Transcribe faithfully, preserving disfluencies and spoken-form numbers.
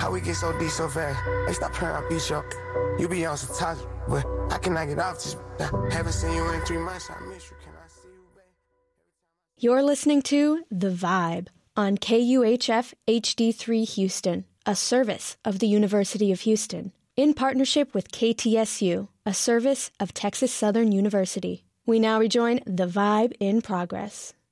How we get so deep so fast? Hey, stop playing, I'll beat you up. You be on some toxic, but I cannot get off this. I haven't seen you in three months. I miss you. Can I see you, babe? You're listening to The Vibe on K U H F H D three Houston, a service of the University of Houston, in partnership with K T S U, a service of Texas Southern University. We now rejoin The Vibe in progress.